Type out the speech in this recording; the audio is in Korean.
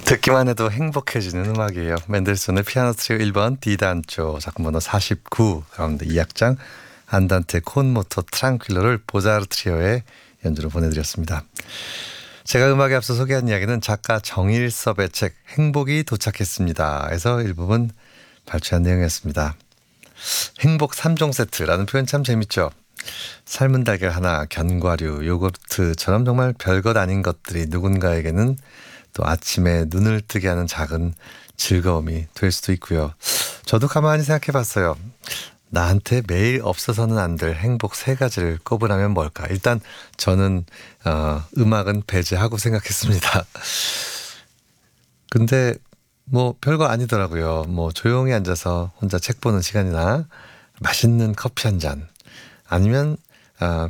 듣기만 해도 행복해지는 음악이에요. 맨델슨의 피아노 트리오 1번 D단조 작품번호 49 가운데 2악장 안단테 콘 모토 트랑퀼로를 보자르 트리오의 연주로 보내드렸습니다. 제가 음악에 앞서 소개한 이야기는 작가 정일섭의 책 행복이 도착했습니다. 에서 일부분 발췌한 내용이었습니다. 행복 3종 세트라는 표현 참 재밌죠. 삶은 달걀 하나, 견과류, 요거트처럼 정말 별것 아닌 것들이 누군가에게는 또 아침에 눈을 뜨게 하는 작은 즐거움이 될 수도 있고요. 저도 가만히 생각해 봤어요. 나한테 매일 없어서는 안 될 행복 3가지를 꼽으라면 뭘까? 일단 저는 음악은 배제하고 생각했습니다. 근데 뭐 별거 아니더라고요. 뭐 조용히 앉아서 혼자 책 보는 시간이나 맛있는 커피 한 잔, 아니면